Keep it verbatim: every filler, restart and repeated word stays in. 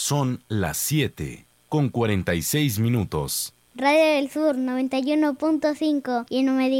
Son las siete con cuarenta y seis minutos. Radio del Sur noventa y uno punto cinco y no me digas